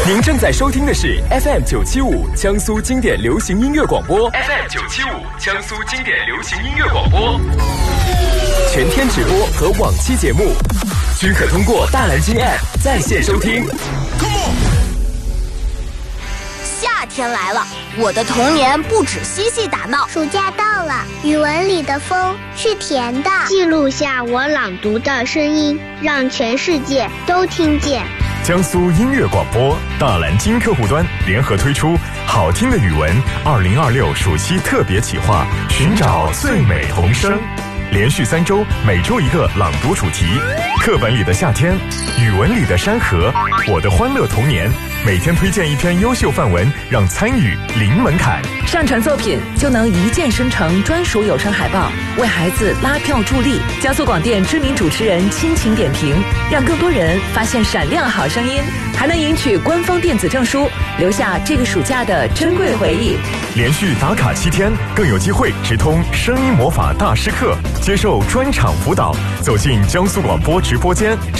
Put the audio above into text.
您正在收听的是 FM 975江苏经典流行音乐广播 ，FM 975江苏经典流行音乐广播，全天直播和往期节目均可通过大蓝鲸 App 在线收听。 夏天来了，我的童年不止嬉戏打闹。 暑假到了，语文里的风是甜的， 记录下我朗读的声音，让全世界都听见。 江苏音乐广播大蓝鲸客户端联合推出好听的语文2026暑期特别企划，寻找最美童声，连续3周，每周一个朗读主题，课本里的夏天，语文里的山河，我的欢乐童年，每天推荐一篇优秀范文，让参与零门槛。 上传作品就能一键生成专属有声海报，为孩子拉票助力。江苏广电知名主持人亲情点评，让更多人发现闪亮好声音，还能赢取官方电子证书，留下这个暑假的珍贵回忆。 连续打卡7天，更有机会直通声音魔法大师课，接受专场辅导，走进江苏广播直播间。